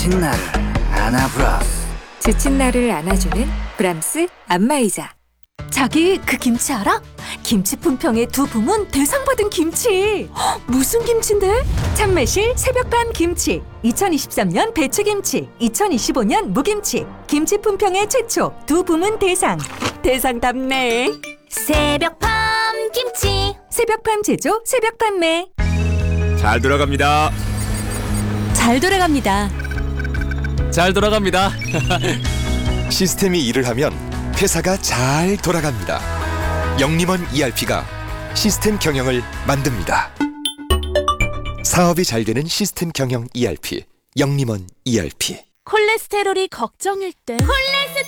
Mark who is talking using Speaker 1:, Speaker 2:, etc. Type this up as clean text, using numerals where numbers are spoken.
Speaker 1: 지친 나를 안아브라스.
Speaker 2: 지친 나를 안아주는 브람스 안마의자.
Speaker 3: 자기 그 김치 알아? 김치 품평의 두 부문 대상 받은 김치. 헉, 무슨 김치인데? 참매실 새벽밤 김치, 2023년 배추김치, 2025년 무김치. 김치 품평의 최초 두 부문 대상답네.
Speaker 4: 새벽밤 김치.
Speaker 3: 새벽밤 제조 새벽 판매.
Speaker 5: 잘 돌아갑니다.
Speaker 3: 잘 돌아갑니다.
Speaker 5: 잘 돌아갑니다.
Speaker 6: 시스템이 일을 하면 회사가 잘 돌아갑니다. 영림원 ERP가 시스템 경영을 만듭니다. 사업이 잘 되는 시스템 경영 ERP, 영림원 ERP.
Speaker 4: 콜레스테롤이 걱정일 때